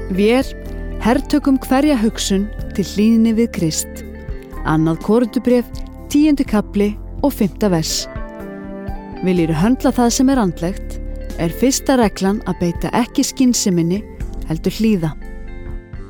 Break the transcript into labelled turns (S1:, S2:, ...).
S1: Vér hertökum hverja hugsun til hlýðni við Krist. 2. Korinthubréf, 10. kafli og 5. vers. Viljirðu höndla það sem andlegt, fyrsta reglan að beita ekki skynseminni, heldur hlýða.